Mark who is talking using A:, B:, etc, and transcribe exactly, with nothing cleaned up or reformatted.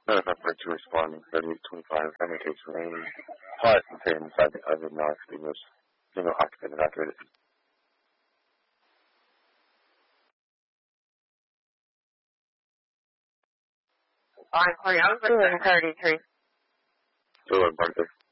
A: No, if I'm ready to respond, thirty-eight twenty-five, communicates range, five contains, I did, I did not extinguish, single activated, activated.
B: On Corian, thirty-three.
A: Still in Barclay.